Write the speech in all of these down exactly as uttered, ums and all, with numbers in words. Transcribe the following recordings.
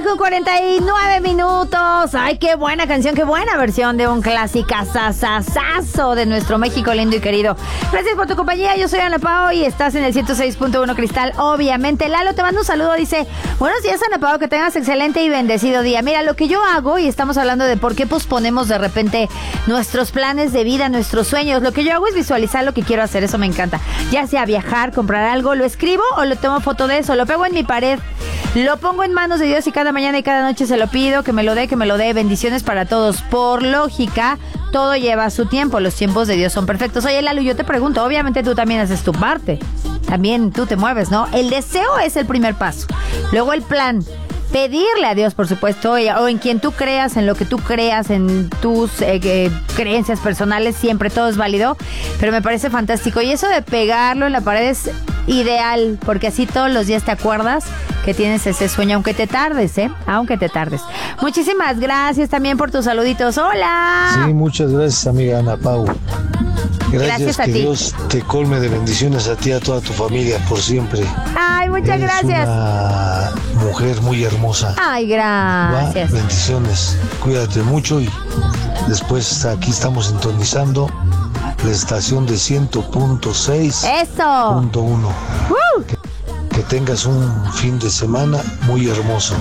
con cuarenta y nueve minutos. Ay, qué buena canción, qué buena versión de un clásico sasasazo de nuestro México lindo y querido. Gracias por tu compañía, yo soy Ana Pao y estás en el ciento seis punto uno Cristal, obviamente. Lalo te mando un saludo, dice, buenos días Ana Pao, que tengas excelente y bendecido día. Mira, lo que yo hago, y estamos hablando de por qué posponemos de repente nuestros planes de vida, nuestros sueños, lo que yo hago es visualizar lo que quiero hacer, eso me encanta. Ya sea viajar, comprar algo, lo escribo o lo tomo foto de eso, lo pego en mi pared, lo pongo en manos de Dios y cada mañana y cada noche se lo pido, que me lo dé, que me lo dé. Bendiciones para todos. Por lógica, todo lleva su tiempo. Los tiempos de Dios son perfectos. Oye, Lalo, yo te pregunto, obviamente tú también haces tu parte. También tú te mueves, ¿no? El deseo es el primer paso. Luego el plan. Pedirle a Dios, por supuesto, o en quien tú creas, en lo que tú creas, en tus eh, eh, creencias personales, siempre todo es válido, pero me parece fantástico. Y eso de pegarlo en la pared es ideal, porque así todos los días te acuerdas que tienes ese sueño, aunque te tardes, ¿eh? Aunque te tardes. Muchísimas gracias también por tus saluditos. ¡Hola! Sí, muchas gracias, amiga Ana Pau. Gracias, gracias a que ti. Dios te colme de bendiciones a ti y a toda tu familia por siempre. Ay, muchas Eres gracias. Una mujer muy hermosa. Ay, gracias. Va, bendiciones. Cuídate mucho y después aquí estamos sintonizando la estación de cien punto seis Eso. punto uno. ¡Uh! Que, que tengas un fin de semana muy hermoso.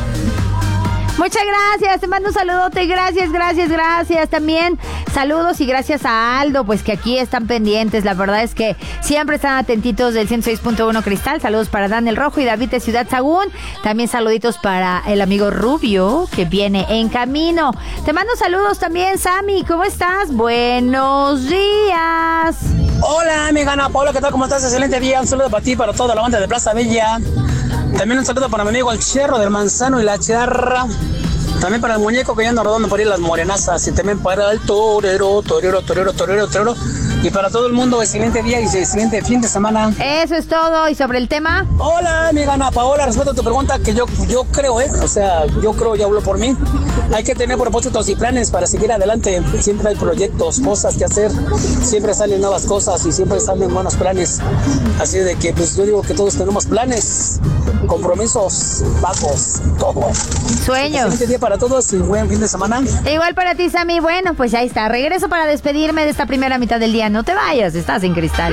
Muchas gracias, te mando un saludote, gracias, gracias, gracias. También saludos y gracias a Aldo, pues que aquí están pendientes. La verdad es que siempre están atentitos del ciento seis punto uno Cristal. Saludos para Daniel Rojo y David de Ciudad Sagún. También saluditos para el amigo Rubio, que viene en camino. Te mando saludos también, Sammy, ¿cómo estás? Buenos días. Hola, amiga Ana Paula, ¿qué tal? ¿Cómo estás? Excelente día. Un saludo para ti, para toda la banda de Plaza Bella. También un saludo para mi amigo el Cherro del Manzano y la Charra. También para el muñeco que ya anda rodando por ahí las morenazas. Y también para el torero, torero, torero, torero, torero. Y para todo el mundo, excelente día y excelente fin de semana. Eso es todo. ¿Y sobre el tema? Hola, amiga Ana Paola, respeto a tu pregunta, que yo, yo creo, ¿eh? O sea, yo creo, ya hablo por mí. Hay que tener propósitos y planes para seguir adelante. Siempre hay proyectos, cosas que hacer. Siempre salen nuevas cosas y siempre salen buenos planes. Así de que, pues, yo digo que todos tenemos planes, compromisos, pagos, todo. Sueños. Excelente día para todos y buen fin de semana. Igual para ti, Sammy. Bueno, pues ahí está. Regreso para despedirme de esta primera mitad del día. No te vayas, estás en Cristal.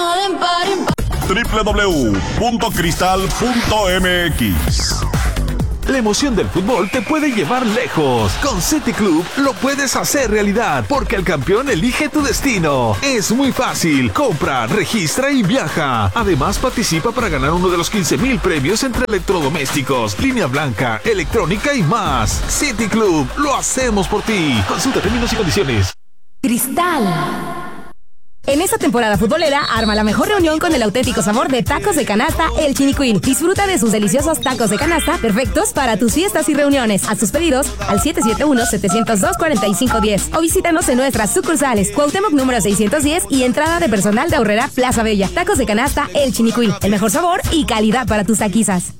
doble u doble u doble u punto cristal punto m x. La emoción del fútbol te puede llevar lejos. Con City Club lo puedes hacer realidad, porque el campeón elige tu destino. Es muy fácil. Compra, registra y viaja. Además, participa para ganar uno de los quince mil premios entre electrodomésticos, línea blanca, electrónica y más. City Club, lo hacemos por ti. Consulta términos y condiciones. Cristal. En esta temporada futbolera, arma la mejor reunión con el auténtico sabor de tacos de canasta El Chinicuil. Disfruta de sus deliciosos tacos de canasta, perfectos para tus fiestas y reuniones. Haz tus pedidos al siete siete uno, siete cero dos, cuatro cinco uno cero o visítanos en nuestras sucursales Cuauhtémoc número seiscientos diez y entrada de personal de Aurrera Plaza Bella. Tacos de canasta El Chinicuil, el mejor sabor y calidad para tus taquizas.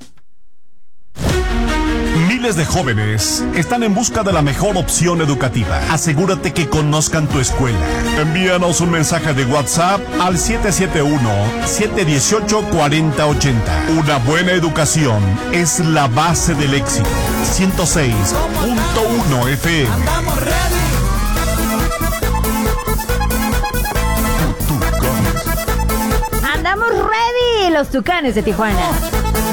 Miles de jóvenes están en busca de la mejor opción educativa. Asegúrate que conozcan tu escuela. Envíanos un mensaje de WhatsApp al siete siete uno, siete uno ocho, cuatro cero ocho cero. Una buena educación es la base del éxito. ciento seis punto uno F M. Andamos ready, los Tucanes de Tijuana.